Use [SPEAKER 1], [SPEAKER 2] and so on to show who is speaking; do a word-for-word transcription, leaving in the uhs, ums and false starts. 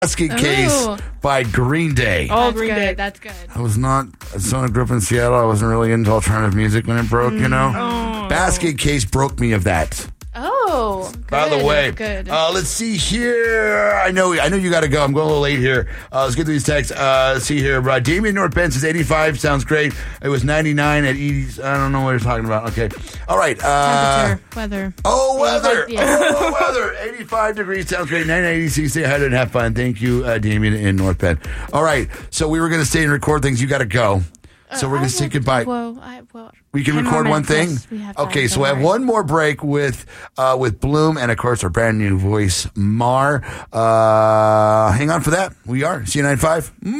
[SPEAKER 1] Basket Case
[SPEAKER 2] Ooh.
[SPEAKER 1] by Green Day.
[SPEAKER 3] Oh,
[SPEAKER 2] That's
[SPEAKER 3] Green
[SPEAKER 2] good.
[SPEAKER 3] Day.
[SPEAKER 2] That's good.
[SPEAKER 1] I was not, so I grew up in Seattle. I wasn't really into alternative music when it broke, you know?
[SPEAKER 3] Oh.
[SPEAKER 1] Basket Case broke me of that.
[SPEAKER 2] Oh, good.
[SPEAKER 1] By the way,
[SPEAKER 2] good.
[SPEAKER 1] Uh, let's see here. I know, I know you got to go. I'm going a little late here. Uh, let's get through these texts. Uh, let's see here. Uh, Damien North Bend says eighty-five sounds great. It was ninety-nine at Edie's. I don't know what you're talking about. Okay, all right. Uh,
[SPEAKER 2] Temperature, weather.
[SPEAKER 1] Oh, weather.
[SPEAKER 2] Yeah.
[SPEAKER 1] Oh, weather. eighty-five degrees sounds great. nine eighty C C. I and have fun. Thank you, uh, Damien in North Bend. All right. So we were going to stay and record things. You got to go. So we're
[SPEAKER 2] Uh,
[SPEAKER 1] going
[SPEAKER 2] I
[SPEAKER 1] to say
[SPEAKER 2] will-
[SPEAKER 1] goodbye.
[SPEAKER 2] Well, I, well,
[SPEAKER 1] We can
[SPEAKER 2] ten more
[SPEAKER 1] record one
[SPEAKER 2] minutes.
[SPEAKER 1] thing.
[SPEAKER 2] Yes, we have time.
[SPEAKER 1] Okay, so
[SPEAKER 2] Don't
[SPEAKER 1] we have
[SPEAKER 2] worry.
[SPEAKER 1] one more break with uh, with Bloom and of course our brand new voice, Mar. Uh, hang on for that. We are C nine five.